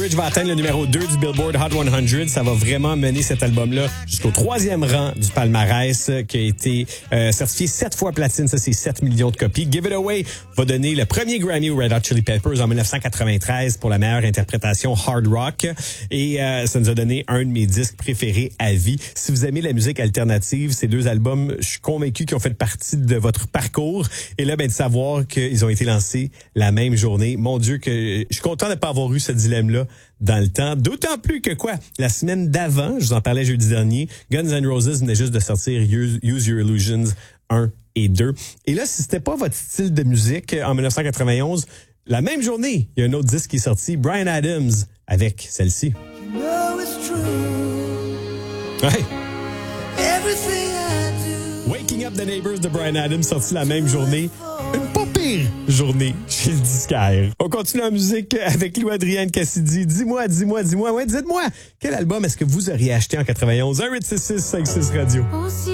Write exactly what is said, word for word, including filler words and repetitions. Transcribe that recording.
Bridge va atteindre le numéro deux du Billboard Hot cent. Ça va vraiment mener cet album-là jusqu'au troisième rang du palmarès euh, qui a été euh, certifié sept fois platine. Ça, c'est sept millions de copies. Give It Away va donner le premier Grammy aux Red Hot Chili Peppers en dix-neuf cent quatre-vingt-treize pour la meilleure interprétation hard rock. Et euh, ça nous a donné un de mes disques préférés à vie. Si vous aimez la musique alternative, ces deux albums, je suis convaincu qu'ils ont fait partie de votre parcours. Et là, ben, de savoir qu'ils ont été lancés la même journée. Mon Dieu, que je suis content de ne pas avoir eu ce dilemme-là dans le temps. D'autant plus que quoi, la semaine d'avant, je vous en parlais jeudi dernier, Guns N' Roses venait juste de sortir Use, Use Your Illusions un et deux. Et là, si c'était pas votre style de musique en dix-neuf cent quatre-vingt-onze, la même journée, il y a un autre disque qui est sorti, Bryan Adams, avec celle-ci. You know it's true. Ouais. Everything I do. Waking Up the Neighbors de Bryan Adams, sorti la même journée. Une pas pire journée chez le disquaire. On continue en musique avec Louis-Adrien Cassidy. Dis-moi, dis-moi, dis-moi. Ouais, dites-moi, quel album est-ce que vous auriez acheté en quatre-vingt-onze? un huit six six cinq six Radio.